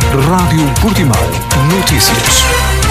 Rádio Portimão. Notícias.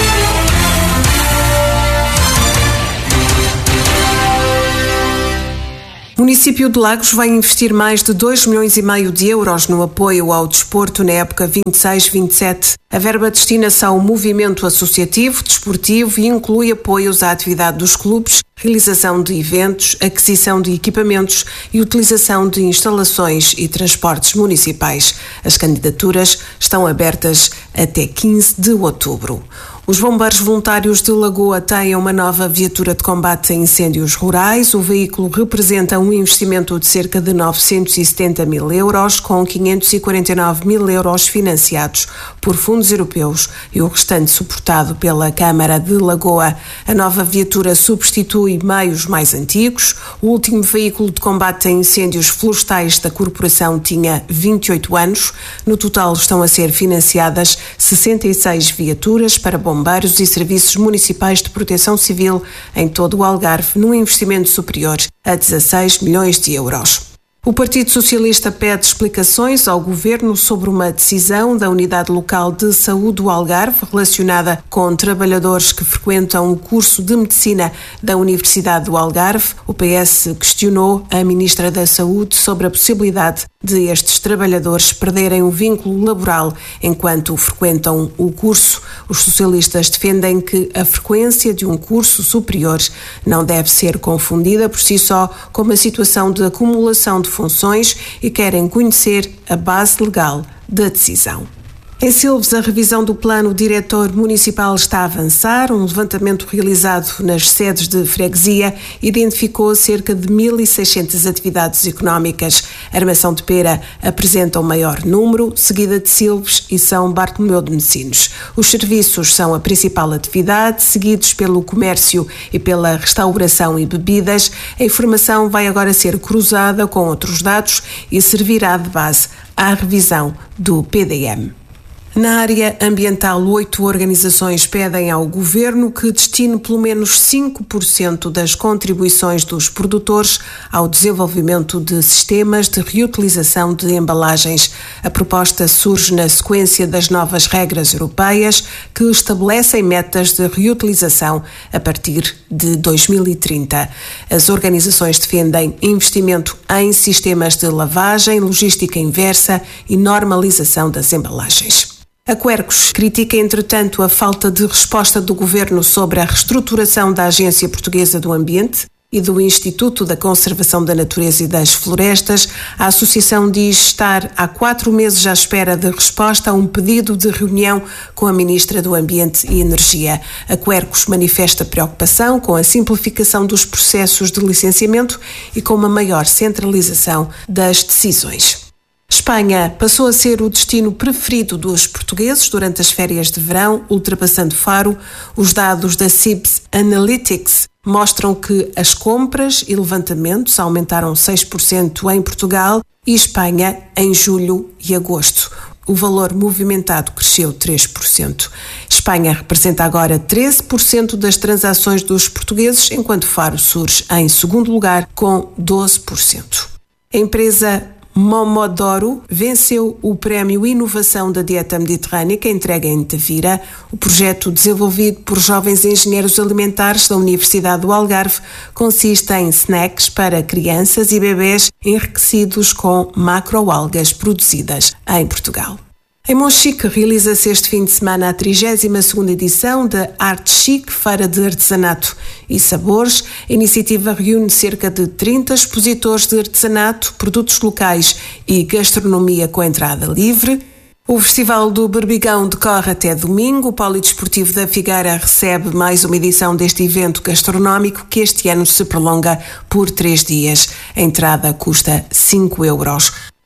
O município de Lagos vai investir mais de 2,5 milhões de euros no apoio ao desporto na época 26-27. A verba destina-se ao movimento associativo, desportivo e inclui apoios à atividade dos clubes, realização de eventos, aquisição de equipamentos e utilização de instalações e transportes municipais. As candidaturas estão abertas até 15 de outubro. Os bombeiros voluntários de Lagoa têm uma nova viatura de combate a incêndios rurais. O veículo representa um investimento de cerca de 970 mil euros, com 549 mil euros financiados por fundos europeus e o restante suportado pela Câmara de Lagoa. A nova viatura substitui meios mais antigos. O último veículo de combate a incêndios florestais da corporação tinha 28 anos. No total estão a ser financiadas 66 viaturas para bombeiros e serviços municipais de proteção civil em todo o Algarve, num investimento superior a 16 milhões de euros. O Partido Socialista pede explicações ao Governo sobre uma decisão da Unidade Local de Saúde do Algarve relacionada com trabalhadores que frequentam o curso de Medicina da Universidade do Algarve. O PS questionou a Ministra da Saúde sobre a possibilidade de estes trabalhadores perderem o vínculo laboral enquanto frequentam o curso. Os socialistas defendem que a frequência de um curso superior não deve ser confundida por si só com uma situação de acumulação de funções e querem conhecer a base legal da decisão. Em Silves, a revisão do plano diretor municipal está a avançar. Um levantamento realizado nas sedes de freguesia identificou cerca de 1.600 atividades económicas. Armação de Pera apresenta o maior número, seguida de Silves e São Bartolomeu de Messinos. Os serviços são a principal atividade, seguidos pelo comércio e pela restauração e bebidas. A informação vai agora ser cruzada com outros dados e servirá de base à revisão do PDM. Na área ambiental, 8 organizações pedem ao Governo que destine pelo menos 5% das contribuições dos produtores ao desenvolvimento de sistemas de reutilização de embalagens. A proposta surge na sequência das novas regras europeias que estabelecem metas de reutilização a partir de 2030. As organizações defendem investimento em sistemas de lavagem, logística inversa e normalização das embalagens. A Quercus critica, entretanto, a falta de resposta do Governo sobre a reestruturação da Agência Portuguesa do Ambiente e do Instituto da Conservação da Natureza e das Florestas. A associação diz estar há 4 meses à espera de resposta a um pedido de reunião com a Ministra do Ambiente e Energia. A Quercus manifesta preocupação com a simplificação dos processos de licenciamento e com uma maior centralização das decisões. Espanha passou a ser o destino preferido dos portugueses durante as férias de verão, ultrapassando Faro. Os dados da CIBS Analytics mostram que as compras e levantamentos aumentaram 6% em Portugal e Espanha em julho e agosto. O valor movimentado cresceu 3%. Espanha representa agora 13% das transações dos portugueses, enquanto Faro surge em segundo lugar com 12%. A empresa Momodoro venceu o Prémio Inovação da Dieta Mediterrânica, entregue em Tavira. O projeto, desenvolvido por jovens engenheiros alimentares da Universidade do Algarve, consiste em snacks para crianças e bebés enriquecidos com macroalgas produzidas em Portugal. Em Monchique realiza-se este fim de semana a 32ª edição da Arte Chic, Feira de Artesanato e Sabores. A iniciativa reúne cerca de 30 expositores de artesanato, produtos locais e gastronomia com entrada livre. O Festival do Berbigão decorre até domingo. O Polidesportivo da Figueira recebe mais uma edição deste evento gastronómico que este ano se prolonga por 3 dias. A entrada custa 5 euros.